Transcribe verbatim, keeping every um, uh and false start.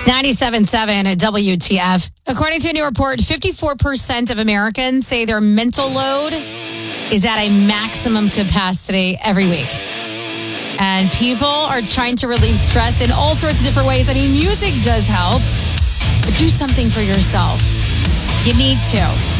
ninety-seven point seven W T F. According to a new report, fifty-four percent of Americans say their mental load is at a maximum capacity every week. And people are trying to relieve stress in all sorts of different ways. I mean, music does help, but do something for yourself. You need to.